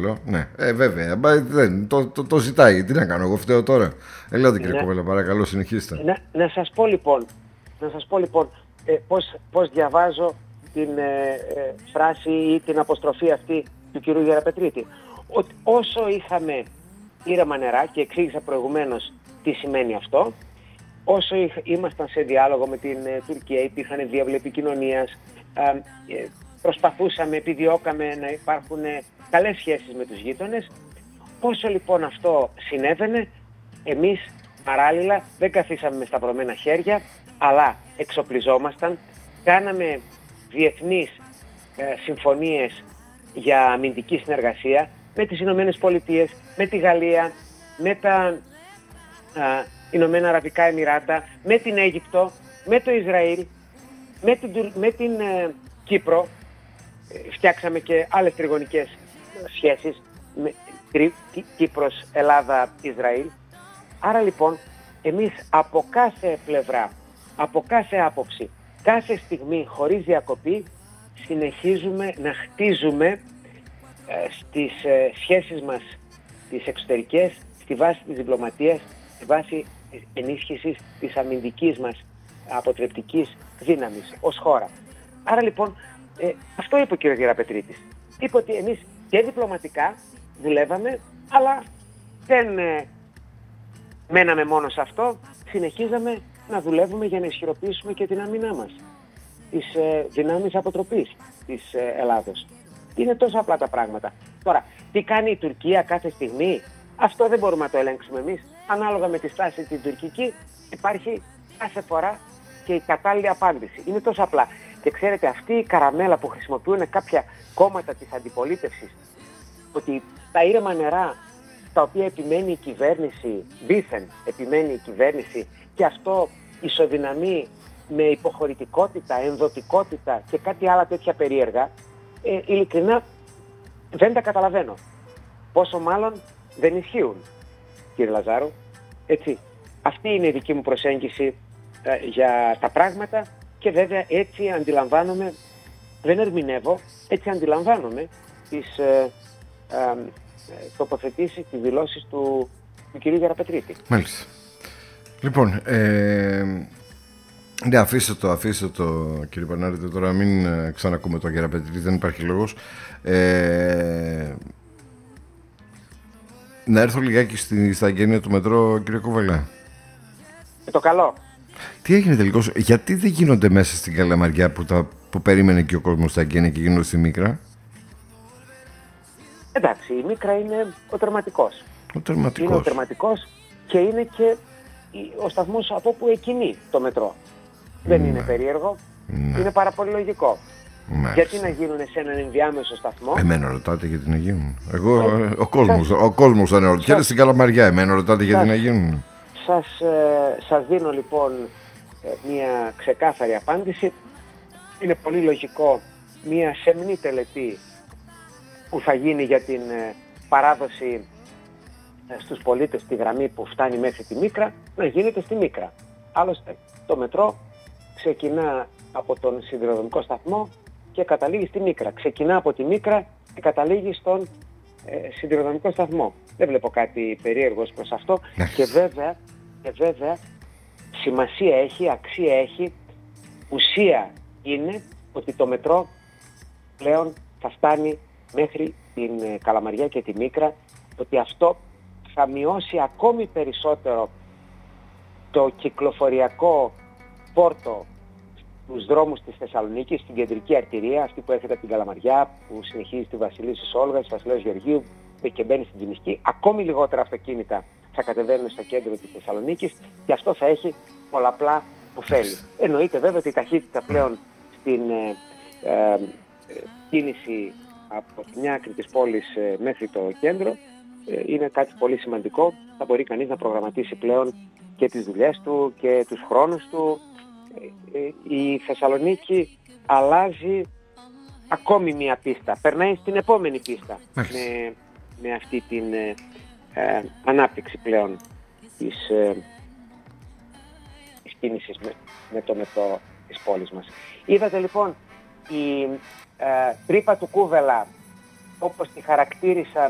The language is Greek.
άλλο. Ναι, βέβαια. Το ζητάει. Τι να κάνω, εγώ φταίω τώρα. Ελάτε κύριε Κόβελα, παρακαλώ, συνεχίστε. Να σας πω λοιπόν, πώς διαβάζω την φράση ή την αποστροφή αυτή του κυρίου Γεραπετρίτη. Ότι όσο είχαμε ήρεμα νερά, και εξήγησα προηγουμένως τι σημαίνει αυτό, όσο ήμασταν σε διάλογο με την Τουρκία, υπήρχαν διάβλοι επικοινωνίας, προσπαθούσαμε, επιδιώκαμε να υπάρχουν καλές σχέσεις με τους γείτονες. Όσο λοιπόν αυτό συνέβαινε, εμείς παράλληλα δεν καθίσαμε με σταυρωμένα χέρια, αλλά εξοπλιζόμασταν, κάναμε διεθνείς συμφωνίες για αμυντική συνεργασία με τις Ηνωμένες Πολιτείες, με τη Γαλλία, με τα Ηνωμένα Αραβικά Εμιράτα, με την Αίγυπτο, με το Ισραήλ, με την Κύπρο. Φτιάξαμε και άλλες τριγωνικές σχέσεις, Κύπρος, Ελλάδα, Ισραήλ. Άρα λοιπόν εμείς από κάθε πλευρά, από κάθε άποψη, κάθε στιγμή χωρίς διακοπή συνεχίζουμε να χτίζουμε στις σχέσεις μας τις εξωτερικές, στη βάση της διπλωματίας, στη βάση της ενίσχυσης της αμυντικής μας αποτρεπτικής δύναμης ως χώρα. Άρα λοιπόν αυτό είπε ο κ. Γεραπετρίτης. Είπε ότι εμείς και διπλωματικά δουλεύαμε, αλλά δεν μέναμε μόνο σε αυτό, συνεχίζαμε να δουλεύουμε για να ισχυροποιήσουμε και την άμυνά μας, τις δυνάμεις αποτροπής της Ελλάδος. Είναι τόσο απλά τα πράγματα. Τώρα, τι κάνει η Τουρκία κάθε στιγμή, αυτό δεν μπορούμε να το ελέγξουμε εμείς. Ανάλογα με τη στάση την τουρκική, υπάρχει κάθε φορά και η κατάλληλη απάντηση. Είναι τόσο απλά. Και ξέρετε, αυτή η καραμέλα που χρησιμοποιούν κάποια κόμματα της αντιπολίτευσης, ότι τα ήρεμα νερά στα οποία επιμένει η κυβέρνηση, δήθεν επιμένει η κυβέρνηση, και αυτό ισοδυναμεί με υποχωρητικότητα, ενδοτικότητα και κάτι άλλα τέτοια περίεργα, ειλικρινά δεν τα καταλαβαίνω. Πόσο μάλλον δεν ισχύουν, κύριε Λαζάρου. Έτσι, αυτή είναι η δική μου προσέγγιση για τα πράγματα, και βέβαια έτσι αντιλαμβάνομαι, δεν ερμηνεύω, έτσι αντιλαμβάνομαι τις τοποθετήσεις, τις δηλώσεις του κυρίου Γεραπετρίτη. Μάλιστα. Λοιπόν, ναι, αφήστε το κύριε Πανάρητε, τώρα μην ξανακούμε τον Γεραπετρίτη, δεν υπάρχει λόγος. Να έρθω λιγάκι στα εγγένεια του μετρό, κύριε Κόβελα. Το καλό. Τι έγινε τελικώς, γιατί δεν γίνονται μέσα στην Καλαμαριά που περίμενε και ο κόσμος στα εγγένεια και γίνονται στη Μίκρα? Εντάξει, η Μίκρα είναι ο τερματικός. Είναι ο τερματικός και είναι και ο σταθμός από όπου εκκινεί το μετρό. Δεν είναι περίεργο, είναι πάρα πολύ λογικό. Γιατί να γίνουν σε έναν ενδιάμεσο σταθμό? Εμένα ρωτάτε γιατί να γίνουν. Ο κόσμος θα ρωτιέται στην Καλαμαριά. Εμένα ρωτάτε γιατί να γίνουν. Σας δίνω λοιπόν μια ξεκάθαρη απάντηση. Είναι πολύ λογικό μια σεμνή τελετή που θα γίνει για την παράδοση στους πολίτες τη γραμμή που φτάνει μέχρι τη Μίκρα να γίνεται στη Μίκρα. Άλλωστε το μετρό ξεκινά από τον σιδηροδρομικό σταθμό και καταλήγει στη Μίκρα. Ξεκινά από τη Μίκρα και καταλήγει στον σιδηροδρομικό σταθμό. Δεν βλέπω κάτι περίεργο προς αυτό. Και βέβαια σημασία έχει, αξία έχει, ουσία είναι ότι το μετρό πλέον θα φτάνει μέχρι την Καλαμαριά και τη Μίκρα, ότι αυτό θα μειώσει ακόμη περισσότερο το κυκλοφοριακό φόρτο στους δρόμους της Θεσσαλονίκης, στην κεντρική αρτηρία, αυτή που έρχεται από την Καλαμαριά, που συνεχίζει στη Βασιλίσσης Όλγας, Βασιλέως Γεωργίου και μπαίνει στην Τζιμισκή. Ακόμη λιγότερα αυτοκίνητα θα κατεβαίνουν στο κέντρο της Θεσσαλονίκης και αυτό θα έχει πολλαπλά ωφέλη. Εννοείται βέβαια ότι η ταχύτητα πλέον στην κίνηση από μια άκρη της πόλης μέχρι το κέντρο είναι κάτι πολύ σημαντικό. Θα μπορεί κανείς να προγραμματίσει πλέον και τις δουλειές του και τους χρόνους του. Η Θεσσαλονίκη αλλάζει ακόμη μια πίστα. Περνάει στην επόμενη πίστα με αυτή την ανάπτυξη πλέον της κίνησης με το μετρό της πόλης μας. Είδατε λοιπόν η τρύπα του Κούβελα, όπως τη χαρακτήρισαν